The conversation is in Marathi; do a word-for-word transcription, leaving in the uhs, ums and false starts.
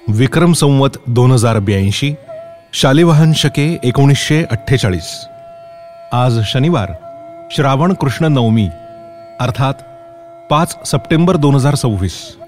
विक्रम संवत दोन हजार ब्याऐंशी, शालिवाहन शके एकोणीसशे अठ्ठेचाळीस. आज शनिवार, श्रावण कृष्ण नवमी, अर्थात पाच सप्टेंबर दोन हजार सव्वीस.